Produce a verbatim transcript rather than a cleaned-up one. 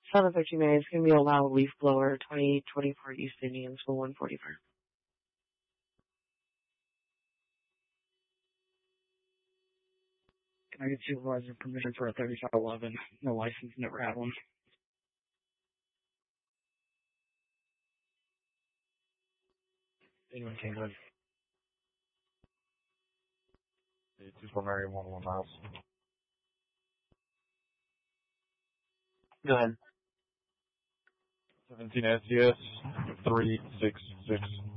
Southern thirteen A is going to be a loud leaf blower, twenty twenty-four East Indian School one forty-four. Can I get supervisor permission for a thirty-five eleven? No license, never had one. Anyone can go ahead. Two four Mary, one one miles. Go ahead. seventeen S D S, three six six